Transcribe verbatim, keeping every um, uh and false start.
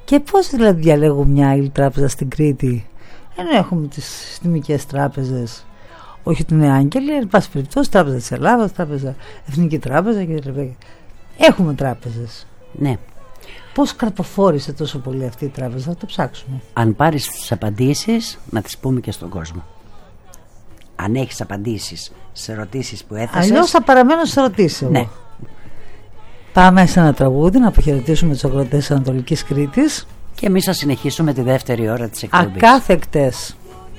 Και πώς δηλαδή διαλέγω μια άλλη τράπεζα στην Κρήτη, ενώ έχουμε τις συστημικές τράπεζες, όχι την Νέα Άγγελη, εν πάση περιπτώσει, Τράπεζα της Ελλάδας, Τράπεζα, Εθνική Τράπεζα κλπ. Έχουμε τράπεζες. Ναι. Πώς καρποφόρησε τόσο πολύ αυτή η τράπεζα, θα το ψάξουμε. Αν πάρεις τις απαντήσεις, να τις πούμε και στον κόσμο. Αν έχεις απαντήσεις σε ερωτήσεις που έθεσες. Αλλιώς θα παραμένω σε ερωτήσεις. Ναι. Πάμε σε ένα τραγούδι να αποχαιρετήσουμε τους ακροατές της Ανατολικής Κρήτης. Και εμείς θα συνεχίσουμε τη δεύτερη ώρα της εκπομπής. Ακάθεκτες.